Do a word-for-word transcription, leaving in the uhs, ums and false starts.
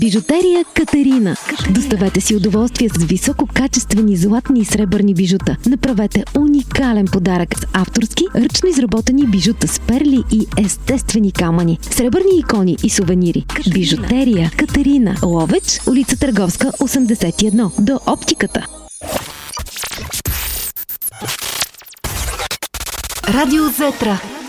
Бижутерия Катерина. Доставете си удоволствие с висококачествени златни и сребърни бижута. Направете уникален подарък с авторски, ръчно изработени бижута с перли и естествени камъни, сребърни икони и сувенири. Бижутерия Катерина. Ловеч, улица Търговска, осемдесет и едно, до оптиката. Радио Зетра.